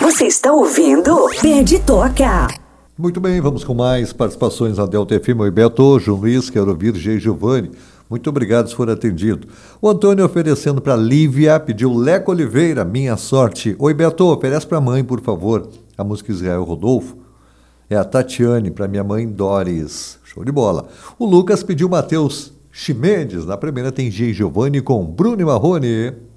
Você está ouvindo? Pede Toca. Muito bem, vamos com mais participações na Delta FM. Oi, Beto, João Luiz, quero ouvir G. Giovanni. Muito obrigado se for atendido. O Antônio oferecendo para Lívia, pediu Leco Oliveira, Minha Sorte. Oi, Beto, oferece para a mãe, por favor, a música Israel Rodolfo. É a Tatiane, para minha mãe Doris. Show de bola. O Lucas pediu Matheus Chimendes. Na primeira tem G. Giovanni com Bruno e Marrone.